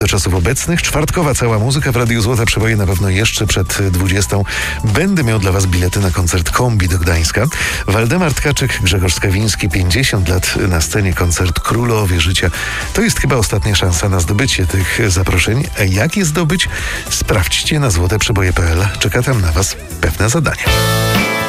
Do czasów obecnych, czwartkowa cała muzyka w Radiu Złote Przeboje na pewno jeszcze przed 20. Będę miał dla Was bilety na koncert Kombi do Gdańska. Waldemar Tkaczyk, Grzegorz Skawiński, 50 lat na scenie, koncert Królowie Życia. To jest chyba ostatnia szansa na zdobycie tych zaproszeń. Jak je zdobyć? Sprawdźcie na złoteprzeboje.pl. Czeka tam na Was pewne zadanie.